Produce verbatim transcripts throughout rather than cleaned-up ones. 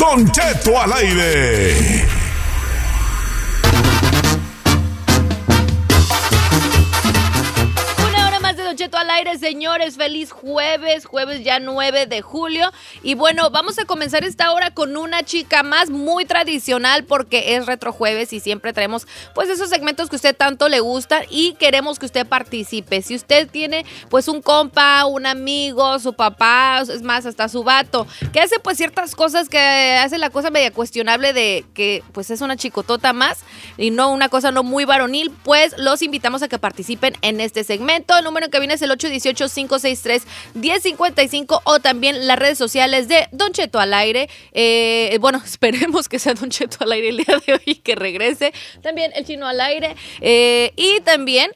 Don Cheto al aire. Don Cheto al aire, señores, feliz jueves, jueves ya nueve de julio. Y bueno, vamos a comenzar esta hora con una chica más muy tradicional porque es retrojueves y siempre traemos pues esos segmentos que a usted tanto le gustan y queremos que usted participe. Si usted tiene pues un compa, un amigo, su papá, es más, hasta su vato, que hace pues ciertas cosas que hace la cosa media cuestionable de que pues es una chicotota más y no una cosa no muy varonil, pues los invitamos a que participen en este segmento. El número que viene es el ocho uno ocho, cinco seis tres, uno cero cinco cinco o también las redes sociales de Don Cheto al aire. Eh, bueno, esperemos que sea Don Cheto al aire el día de hoy y que regrese. También el Chino al aire eh, y también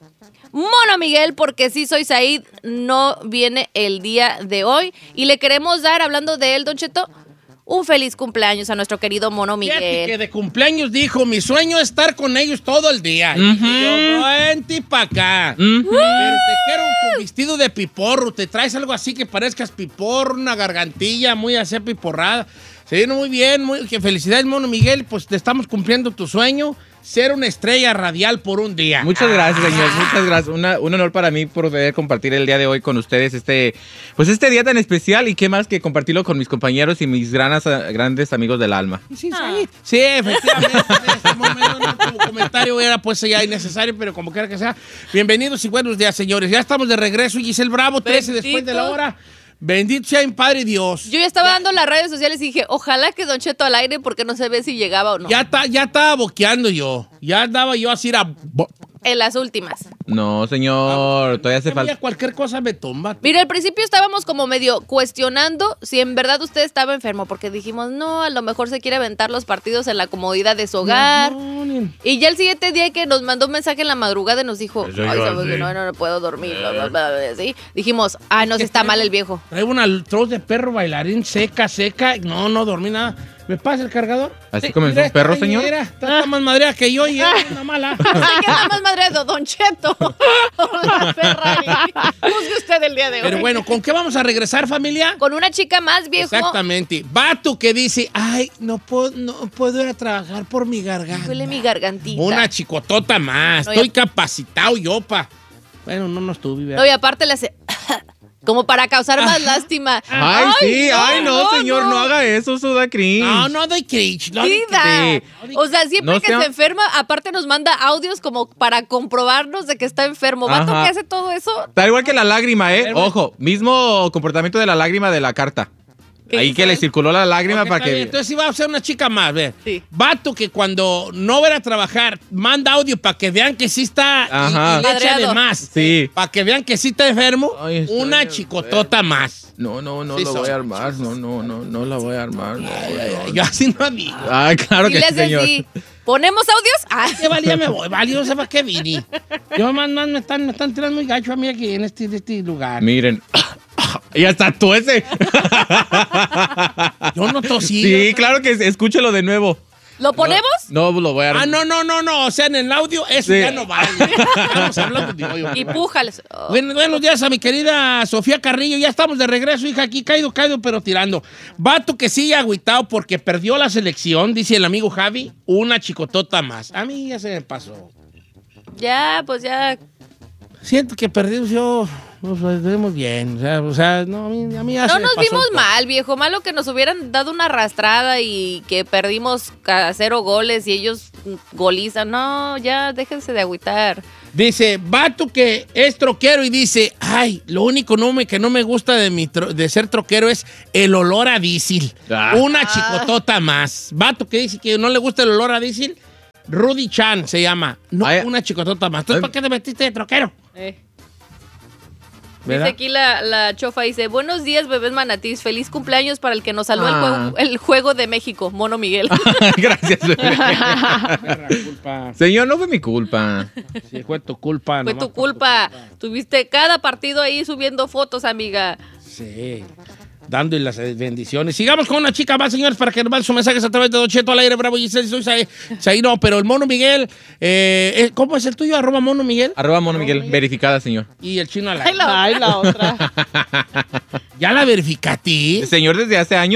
Mono Miguel, porque sí soy Said, no viene el día de hoy y le queremos dar, hablando de él, Don Cheto, un feliz cumpleaños a nuestro querido Mono Miguel. Fíjate que de cumpleaños dijo, mi sueño es estar con ellos todo el día. Uh-huh. Y yo, vente pa' acá. Uh-huh. Pero te quiero con vestido de piporro. Te traes algo así que parezcas piporro, una gargantilla muy así piporrada. Se vino muy bien. Muy, que felicidades, Mono Miguel. Pues te estamos cumpliendo tu sueño. Ser una estrella radial por un día. Muchas gracias, señor. Muchas gracias. Una, un honor para mí por poder compartir el día de hoy con ustedes este, pues este día tan especial y qué más que compartirlo con mis compañeros y mis granas, grandes amigos del alma. Sí, ah. sí, sí, efectivamente. Este momento, no, tu comentario era pues ya innecesario, pero como quiera que sea. Bienvenidos y buenos días, señores. Ya estamos de regreso. Giselle Bravo, trece después de la hora. Bendito sea mi Padre Dios. Yo ya estaba ya. dando las redes sociales y dije, ojalá que Don Cheto al aire porque no se ve si llegaba o no. Ya, ta, ya estaba boqueando yo. Ya andaba yo así a... En las últimas. No, señor, ah, todavía hace falta. Cualquier cosa me tumba. Mira, al principio estábamos como medio cuestionando si en verdad usted estaba enfermo, porque dijimos, no, a lo mejor se quiere aventar los partidos en la comodidad de su hogar. No, no. Y ya el siguiente día que nos mandó un mensaje en la madrugada y nos dijo, ay, sabes que no, no, no puedo dormir. Eh. ¿Sí? Dijimos, ah, no, se está mal el viejo. Traigo una troz de perro bailarín seca, seca. No, no dormí nada. ¿Me pasa el cargador? ¿Así sí, comenzó un perro, señor? Mira, está, está más madreada que yo y es una mala. Así que está más madreado, Don Cheto. La perra ahí. Juzgue usted el día de hoy. Pero bueno, ¿con qué vamos a regresar, familia? Con una chica más, viejo. Exactamente. Vato que dice, ay, no puedo, no puedo ir a trabajar por mi garganta. Duele mi gargantita. Una chicotota más. No, Estoy ya... capacitado yo, pa. Bueno, no, no estuve. ¿verdad? No, y aparte le hace... Como para causar más Ajá. lástima. Ay, ay sí, no, ay, no, no señor, no. no haga eso, eso da cringe. No, no doy cringe. No sí, da. Sí. O sea, siempre no que sea... se enferma, aparte nos manda audios como para comprobarnos de que está enfermo. ¿Vato que hace todo eso? Está igual que la lágrima, ¿eh? Ojo, mismo comportamiento de la lágrima de la carta. Ahí que le circuló la lágrima okay, para que... Entonces iba a ser una chica más, ve. Sí. Vato que cuando no va a trabajar, manda audio para que vean que sí está Ajá. y, y le echa de más. Sí. Para que vean que sí está enfermo, Ay, una estoy chicotota enfermo. Más. No, no, no sí, lo voy a armar. No, no, no, no la voy a armar. No, ay, ay, ay, yo así no digo. Ay, claro que sí, señor. Así. ¿Ponemos audios? Ah, que valía me voy, vale, no sé para qué vine. Yo más, más me están, me están tirando muy gacho a mí aquí en este, este lugar. Miren. Y hasta tú ese. Yo no tosí. Sí, claro que escúchelo de nuevo. ¿Lo ponemos? No, no lo voy a... Ah, no, no, no, no. O sea, en el audio eso sí. ya no vale. Estamos hablando de hoy. Y pújales. Oh. Bueno, buenos días a mi querida Sofía Carrillo. Ya estamos de regreso, hija, aquí caído, caído, pero tirando. Vato que sigue agüitado porque perdió la selección, dice el amigo Javi, una chicotota más. A mí ya se me pasó. Ya, pues ya... Siento que perdimos yo... Nos vemos bien, o sea, o sea, no, a mí, a mí ya no se nos me pasó vimos mal, viejo, malo que nos hubieran dado una arrastrada y que perdimos a cero goles y ellos golizan, no, ya déjense de agüitar. Dice, vato que es troquero y dice, ay, lo único no me, que no me gusta de, mi tro, de ser troquero es el olor a diésel, ah. una chicotota más. Vato que dice que no le gusta el olor a diésel, Rudy Chan se llama, no, ay, una chicotota más. ¿Entonces ay. ¿Para qué te metiste de troquero? Eh. ¿verdad? Dice aquí la, la chofa, dice, buenos días, bebés manatís, feliz cumpleaños para el que nos salvó ah. el, juego, el juego de México, Mono Miguel. Gracias, bebé. Señor, no fue mi culpa. Sí, fue tu culpa. Fue tu culpa. culpa. Tuviste cada partido ahí subiendo fotos, amiga. Sí. Dándole las bendiciones. Sigamos con una chica más, señores, para que nos manden sus mensajes a través de Don Cheto al aire, Bravo Giselle, soy Saí, Saí no, pero el Mono Miguel, eh, ¿cómo es el tuyo? Arroba Mono Miguel. Arroba Mono Miguel, Miguel, verificada, señor. Y el Chino al aire. Ay, la, ay, la otra. ¿Ya la verificaste? Señor, desde hace años.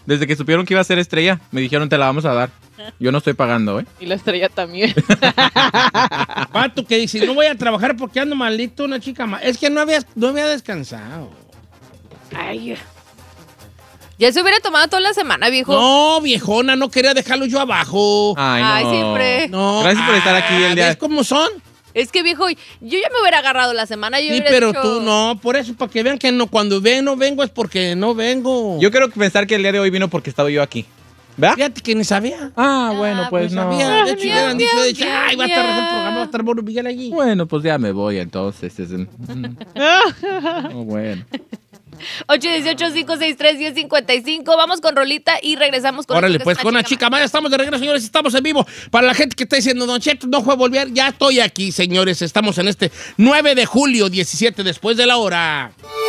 Desde que supieron que iba a ser estrella, me dijeron, te la vamos a dar. Yo no estoy pagando, ¿eh? Y la estrella también. Vato que dice, no voy a trabajar porque ando malito, una chica más. Es que no había, no había descansado. Ay. Ya se hubiera tomado toda la semana, viejo. No, viejona, no quería dejarlo yo abajo. Ay, no. Ay, siempre. No. Gracias por estar aquí el día. ¿Ves cómo son? Es que, viejo, yo ya me hubiera agarrado la semana. Yo Sí, hubiera pero dicho- tú no. Por eso, para que vean que no, cuando ven no vengo es porque no vengo. Yo quiero pensar que el día de hoy vino porque estaba yo aquí. ¿Verdad? Fíjate que ni sabía. Ah, bueno, pues No no. sabía. De hecho, Miau, hubieran dicho, miau, de hecho, miau, ay, va a estar miau. el programa, va a estar Bono Miguel allí. Bueno, pues ya me voy entonces. Es un- Oh, bueno. ocho uno ocho, cinco seis tres, uno cero cinco cinco. Vamos con Rolita y regresamos con... Órale, esta pues es con una chica más. Estamos de regreso, señores. Estamos en vivo. Para la gente que está diciendo, Don Cheto, no fue a volver. Ya estoy aquí, señores. Estamos en este nueve de julio, diecisiete después de la hora.